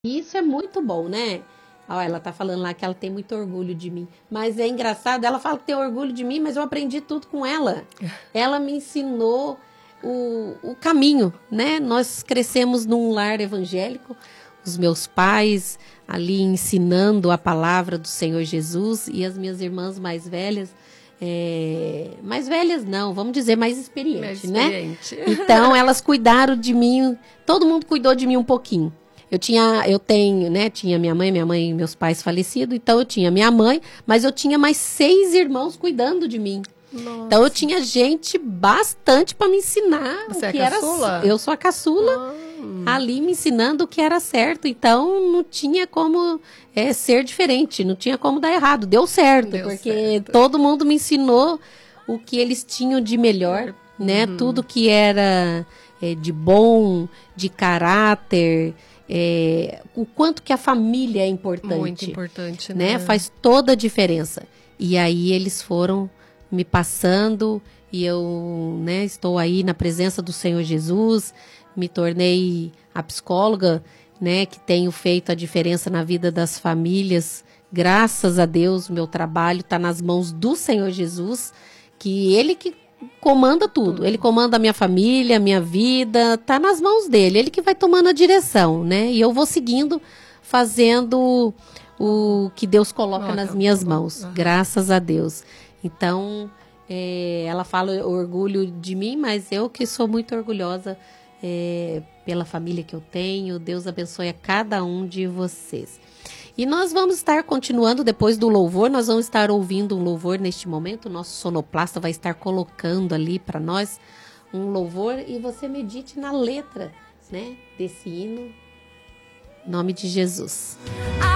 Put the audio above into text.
Isso é muito bom, né? Ó, ela tá falando lá que ela tem muito orgulho de mim. Mas é engraçado, ela fala que tem orgulho de mim, mas eu aprendi tudo com ela. Ela me ensinou o caminho, né? Nós crescemos num lar evangélico, os meus pais ali ensinando a palavra do Senhor Jesus e as minhas irmãs mais velhas. Mais velhas não, vamos dizer mais experientes, né? Então elas cuidaram de mim, todo mundo cuidou de mim um pouquinho. Tinha minha mãe e meus pais falecidos, então eu tinha minha mãe, mas eu tinha mais 6 irmãos cuidando de mim. Nossa. Então eu tinha gente bastante para me ensinar Você o que é caçula? era. Eu sou a caçula, ali me ensinando o que era certo. Então não tinha como ser diferente, não tinha como dar errado. Deu certo, porque todo mundo me ensinou o que eles tinham de melhor, né? Tudo que era de bom, de caráter. O quanto que a família é importante. Muito importante, né? Faz toda a diferença. E aí eles foram me passando e eu, estou aí na presença do Senhor Jesus, me tornei a psicóloga, que tenho feito a diferença na vida das famílias. Graças a Deus, meu trabalho está nas mãos do Senhor Jesus, que Ele que comanda tudo. Ele comanda a minha família, a minha vida, tá nas mãos dele. Ele que vai tomando a direção, E eu vou seguindo, fazendo o que Deus coloca nas minhas mãos. Graças a Deus. Então, ela fala orgulho de mim, mas eu que sou muito orgulhosa pela família que eu tenho. Deus abençoe a cada um de vocês. E nós vamos estar continuando depois do louvor, nós vamos estar ouvindo um louvor neste momento, o nosso sonoplasta vai estar colocando ali para nós um louvor e você medite na letra, desse hino, em nome de Jesus.